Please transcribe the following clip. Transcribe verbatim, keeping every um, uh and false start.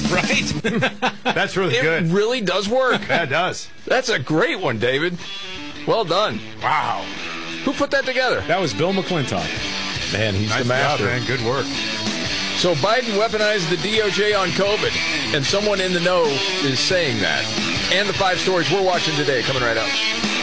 Right? That's really it good. It really does work. Yeah, it does. That's a great one, David. Well done. Wow. Who put that together? That was Bill McClintock. Man, he's nice the master. job, man. Good work. So Biden weaponized the D O J on COVID, and someone in the know is saying that. And the five stories we're watching today coming right up.